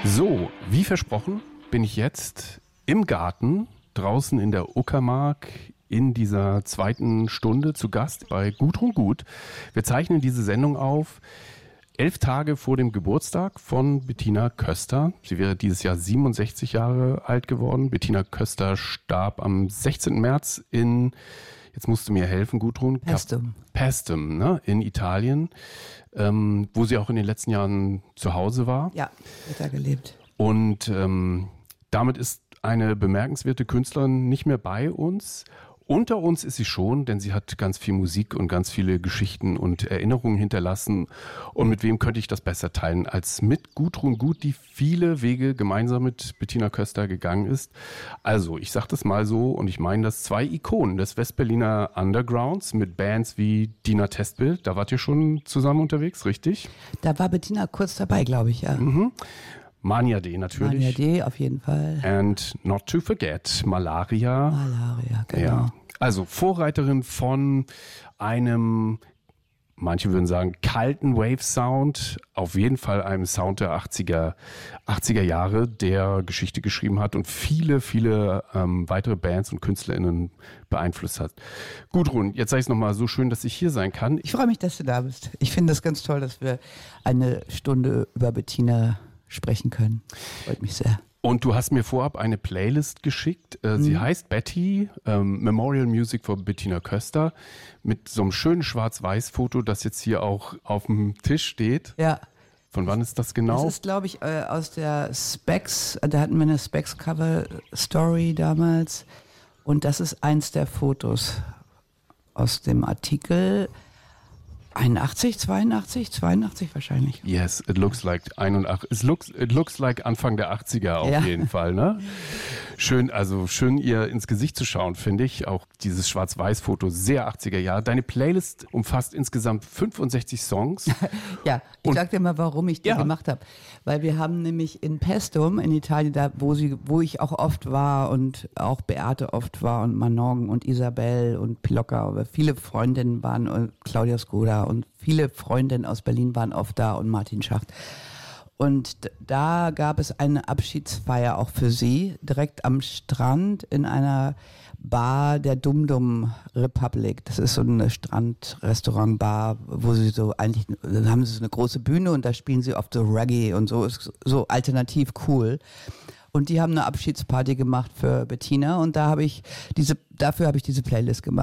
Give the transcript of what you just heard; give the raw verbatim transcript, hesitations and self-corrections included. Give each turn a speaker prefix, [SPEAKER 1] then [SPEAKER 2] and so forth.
[SPEAKER 1] So, wie versprochen, bin ich jetzt im Garten, draußen in der Uckermark, in dieser zweiten Stunde zu Gast bei Gudrun Gut. Wir zeichnen diese Sendung auf, elf Tage vor dem Geburtstag von Bettina Köster. Sie wäre dieses Jahr siebenundsechzig Jahre alt geworden. Bettina Köster starb am sechzehnten März in, jetzt musst du mir helfen, Gudrun.
[SPEAKER 2] Paestum.
[SPEAKER 1] Paestum, ne, in Italien, ähm, wo sie auch in den letzten Jahren zu Hause war.
[SPEAKER 2] Ja, hat da gelebt.
[SPEAKER 1] Und ähm, damit ist eine bemerkenswerte Künstlerin nicht mehr bei uns. Unter uns ist sie schon, denn sie hat ganz viel Musik und ganz viele Geschichten und Erinnerungen hinterlassen. Und mit wem könnte ich das besser teilen als mit Gudrun Gut, die viele Wege gemeinsam mit Bettina Köster gegangen ist. Also, ich sage das mal so und ich meine das, zwei Ikonen des Westberliner Undergrounds mit Bands wie Dina Testbild. Da wart ihr schon zusammen unterwegs, richtig?
[SPEAKER 2] Da war Bettina kurz dabei, glaube ich, ja.
[SPEAKER 1] Mhm. Mania D natürlich.
[SPEAKER 2] Mania D, auf jeden Fall.
[SPEAKER 1] And not to forget, Malaria.
[SPEAKER 2] Malaria, genau.
[SPEAKER 1] Ja. Also Vorreiterin von einem, manche würden sagen, kalten Wave-Sound, auf jeden Fall einem Sound der achtziger Jahre, der Geschichte geschrieben hat und viele, viele ähm, weitere Bands und KünstlerInnen beeinflusst hat. Gudrun, jetzt sage ich es nochmal, so schön, dass ich hier sein kann.
[SPEAKER 2] Ich freue mich, dass du da bist. Ich finde es ganz toll, dass wir eine Stunde über Bettina sprechen können. Freut mich sehr.
[SPEAKER 1] Und du hast mir vorab eine Playlist geschickt. Äh, sie mhm. heißt Betty, ähm, Memorial Music for Bettina Köster, mit so einem schönen Schwarz-Weiß-Foto, das jetzt hier auch auf dem Tisch steht.
[SPEAKER 2] Ja.
[SPEAKER 1] Von wann ist das genau?
[SPEAKER 2] Das ist, glaube ich, äh, aus der Specs, da hatten wir eine Specs-Cover-Story damals. Und das ist eins der Fotos aus dem Artikel. einundachtzig, zweiundachtzig, zweiundachtzig wahrscheinlich.
[SPEAKER 1] Yes, it looks like einundachtzig. It looks, it looks like Anfang der achtziger auf
[SPEAKER 2] ja.
[SPEAKER 1] jeden Fall, ne? Schön, also schön ihr ins Gesicht zu schauen, finde ich. Auch dieses Schwarz-Weiß-Foto, sehr achtziger Jahre. Deine Playlist umfasst insgesamt fünfundsechzig Songs.
[SPEAKER 2] Ja, ich sag dir mal, warum ich die
[SPEAKER 1] ja.
[SPEAKER 2] gemacht habe. Weil wir haben nämlich in Paestum in Italien, da wo sie, wo ich auch oft war und auch Beate oft war und Manon und Isabel und Pilocca, aber viele Freundinnen waren und Claudia Skoda und viele Freundinnen aus Berlin waren oft da und Martin Schacht. Und da gab es eine Abschiedsfeier auch für sie, direkt am Strand in einer Bar der Dum Dum Republic. Das ist so eine Strandrestaurant-Bar, wo sie so eigentlich, da haben sie so eine große Bühne und da spielen sie oft so Reggae und so, ist so alternativ cool. Und die haben eine Abschiedsparty gemacht für Bettina und da habe ich diese, dafür habe ich diese Playlist gemacht.